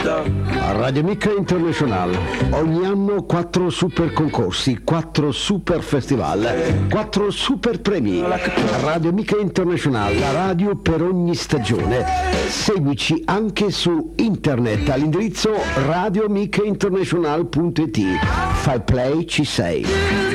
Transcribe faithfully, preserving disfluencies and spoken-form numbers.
Radio Mica International, ogni anno quattro super concorsi, quattro super festival, quattro super premi. Radio Mica International, la radio per ogni stagione. Seguici anche su internet all'indirizzo radio mica international punto it. Fai play, ci sei.